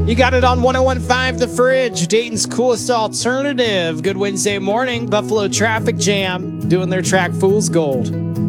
You got it on 101.5 The Fridge, Dayton's coolest alternative. Good Wednesday morning. Buffalo Traffic Jam doing their track Fool's Gold.